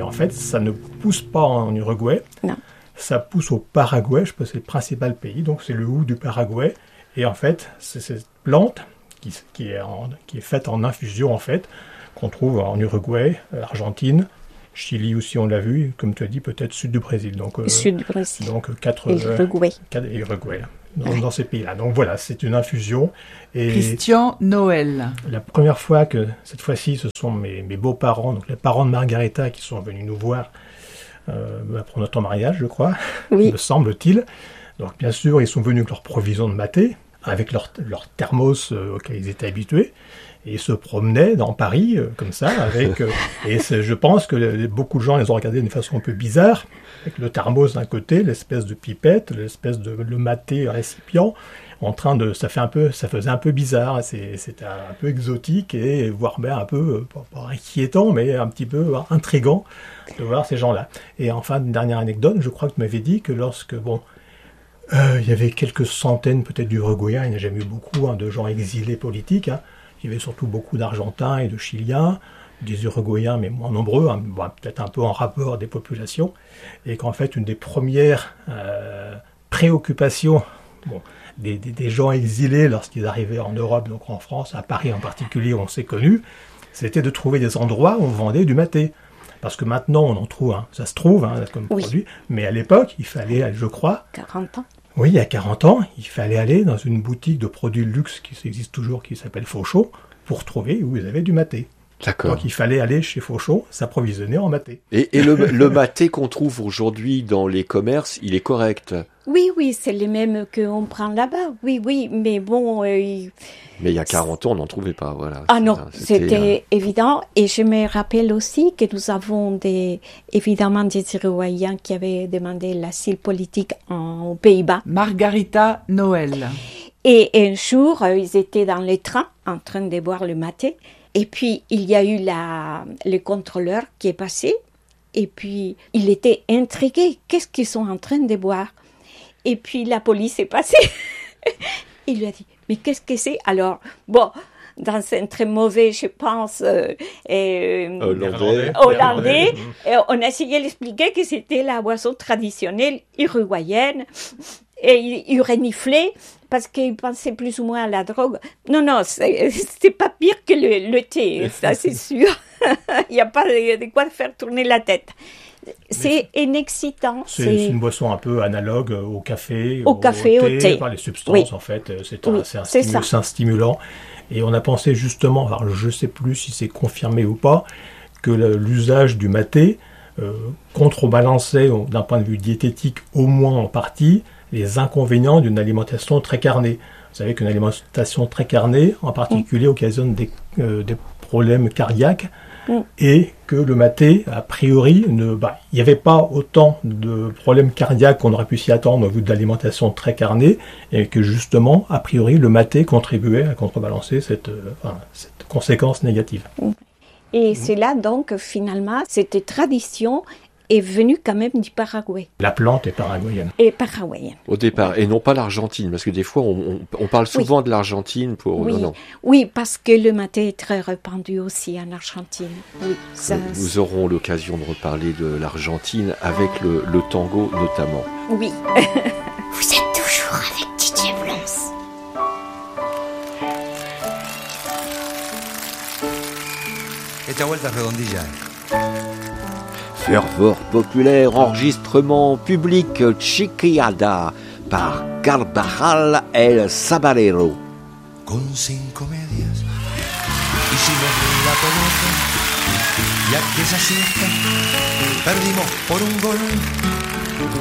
en fait, ça ne pousse pas en Uruguay. Non. Ça pousse au Paraguay, je pense que c'est le principal pays, donc c'est le hou du Paraguay. Et en fait, c'est cette plante qui est faite en infusion, en fait, qu'on trouve en Uruguay, Argentine, Chili aussi, on l'a vu, comme tu as dit, peut-être sud du Brésil. Donc, sud du Brésil. Donc, Uruguay. Et Uruguay, dans ces pays-là. Donc voilà, c'est une infusion. Et Christian Noël. la première fois que, cette fois-ci, ce sont mes beaux-parents, donc les parents de Margarita, qui sont venus nous voir pour notre mariage, je crois, Oui. me semble-t-il. Donc bien sûr, ils sont venus avec leur provision de maté, avec leur thermos auquel ils étaient habitués, et ils se promenaient dans Paris, comme ça, avec... et je pense que beaucoup de gens les ont regardés d'une façon un peu bizarre, avec le thermos d'un côté, l'espèce de pipette, l'espèce de le maté récipient, en train de... Ça faisait un peu bizarre, c'était un peu exotique, et voire même un peu, pas inquiétant, mais un petit peu intriguant de voir ces gens-là. Et enfin, une dernière anecdote, je crois que tu m'avais dit que lorsque, il y avait quelques centaines peut-être d'Uruguayens, il n'y a jamais eu beaucoup de gens exilés politiques, il y avait surtout beaucoup d'Argentins et de Chiliens, des Uruguayens, mais moins nombreux, peut-être un peu en rapport des populations, et qu'en fait, une des premières préoccupations des gens exilés lorsqu'ils arrivaient en Europe, donc en France, à Paris en particulier, on s'est connus, c'était de trouver des endroits où on vendait du maté. Parce que maintenant, on en trouve, ça se trouve comme produit, mais à l'époque, il fallait, je crois... 40 ans. Oui, il y a 40 ans, il fallait aller dans une boutique de produits de luxe qui existe toujours, qui s'appelle Fauchot, pour trouver où ils avaient du maté. D'accord. Donc il fallait aller chez Fauchot, s'approvisionner en maté. Et le maté qu'on trouve aujourd'hui dans les commerces, il est correct. Oui, c'est le même qu'on prend là-bas. Oui, mais bon... Mais il y a 40 ans, on n'en trouvait pas, voilà. Ah non, c'était évident. Et je me rappelle aussi que nous avons évidemment des Uruguayens qui avaient demandé l'asile politique aux Pays-Bas. Margarita Noël. Et un jour, ils étaient dans le train en train de boire le maté. Et puis, il y a eu le contrôleur qui est passé. Et puis, il était intrigué. Qu'est-ce qu'ils sont en train de boire? Et puis, la police est passée. Il lui a dit, mais qu'est-ce que c'est? Alors, dans un très mauvais, je pense, hollandais, on a essayé d'expliquer que c'était la boisson traditionnelle uruguayenne. Et il reniflait parce qu'il pensait plus ou moins à la drogue. Non, c'est pas pire que le thé, ça c'est sûr. Il n'y a pas de quoi faire tourner la tête. C'est excitant. C'est une boisson un peu analogue au café, au thé. Par les substances, oui. En fait. C'est un stimulant. Et on a pensé justement, alors je ne sais plus si c'est confirmé ou pas, que l'usage du maté contrebalançait, d'un point de vue diététique, au moins en partie, les inconvénients d'une alimentation très carnée. Vous savez qu'une alimentation très carnée, en particulier, occasionne des problèmes cardiaques, et que le maté, a priori, il n'y avait pas autant de problèmes cardiaques qu'on aurait pu s'y attendre au vu de l'alimentation très carnée, et que justement, a priori, le maté contribuait à contrebalancer cette conséquence négative. Et c'est là donc, finalement, cette tradition est venue quand même du Paraguay. La plante est paraguayenne. Au départ, et non pas l'Argentine, parce que des fois, on parle souvent de l'Argentine pour... Oui. Non. Oui, parce que le maté est très répandu aussi en Argentine. Oui, nous aurons l'occasion de reparler de l'Argentine avec le tango notamment. Oui. Vous êtes toujours avec DJ Blance. Esta vuelta redondilla. Ferveur populaire, enregistrement public Chiquiada par Carvajal El Sabalero. Con 5 medias, hicimos la pelota y aquella siesta perdimos por un gol.